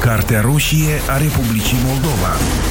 Cartea roșie a Republicii Moldova.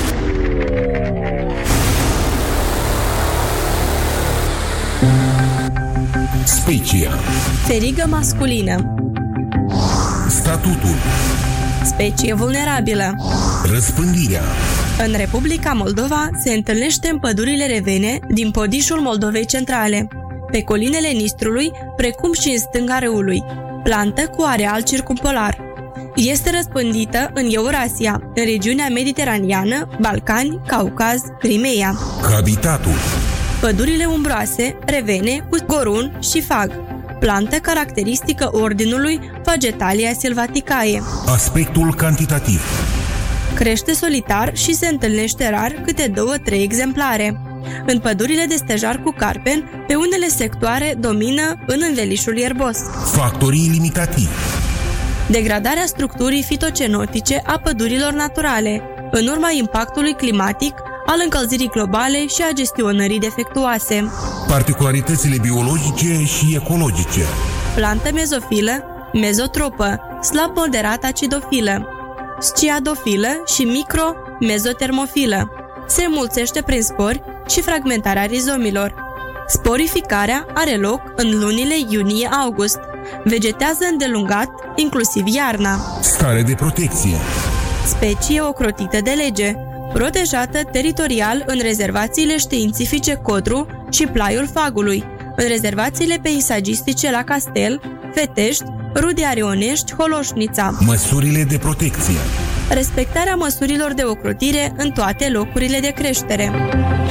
Specia. Ferigă masculină. Statutul. Specie vulnerabilă. Răspândirea. În Republica Moldova se întâlnește în pădurile revene din podișul Moldovei centrale, pe colinele Nistrului, precum și în stânga râului, plantă cu areal circumpolar. Este răspândită în Eurasia, în regiunea mediteraneană, Balcani, Caucaz, Crimea. Habitatul. Pădurile umbroase, revene, cu gorun și fag, plantă caracteristică ordinului Fagetalia silvaticae. Aspectul cantitativ. Crește solitar și se întâlnește rar câte 2-3 exemplare. În pădurile de stejar cu carpen, pe unele sectoare domină în învelișul ierbos. Factorii limitativi. Degradarea structurii fitocenotice a pădurilor naturale, în urma impactului climatic, al încălzirii globale și a gestionării defectuoase. Particularitățile biologice și ecologice. Plantă mezofilă, mezotropă, slab moderat acidofilă, sciadofilă și micro-mezotermofilă. Se înmulțește prin spori și fragmentarea rizomilor. Sporificarea are loc în lunile iunie-august. Vegetează îndelungat, inclusiv iarna. Stare de protecție. Specie ocrotită de lege, protejată teritorial în rezervațiile științifice Codru și Plaiul Fagului, în rezervațiile peisagistice la Castel, Fetești, Rude Arionești, Holoșnița. Măsurile de protecție. Respectarea măsurilor de ocrotire în toate locurile de creștere.